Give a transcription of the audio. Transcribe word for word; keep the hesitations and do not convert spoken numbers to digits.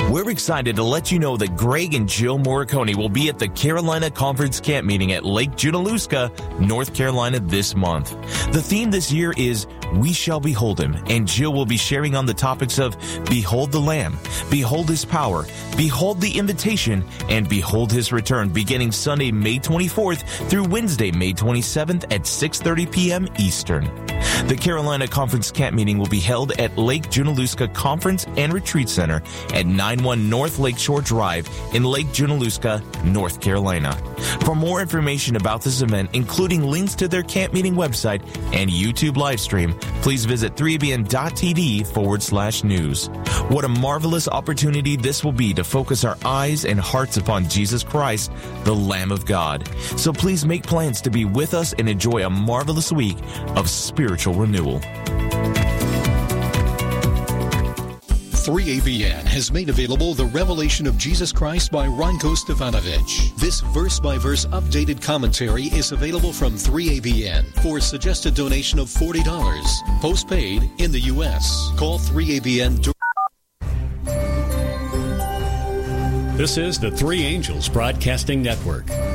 We're excited to let you know that Greg and Jill Morricone will be at the Carolina Conference Camp Meeting at Lake Junaluska, North Carolina this month. The theme this year is We Shall Behold Him, and Jill will be sharing on the topics of Behold the Lamb, Behold His Power, Behold the Invitation, and Behold His Return, beginning Sunday, May twenty-fourth through Wednesday, May twenty-seventh at six thirty p.m. Eastern. The Carolina Conference Camp Meeting will be held at Lake Junaluska Conference and Retreat Center at nine one North Lakeshore Drive in Lake Junaluska, North Carolina. For more information about this event, including links to their camp meeting website and YouTube live stream, please visit three A B N dot T V forward slash news. What a marvelous opportunity this will be to focus our eyes and hearts upon Jesus Christ, the Lamb of God. So please make plans to be with us and enjoy a marvelous week of spiritual renewal. three A B N has made available The Revelation of Jesus Christ by Ranko Stefanovic. This verse-by-verse updated commentary is available from three A B N for a suggested donation of forty dollars. Postpaid in the U S. Call three A B N. This is the Three Angels Broadcasting Network.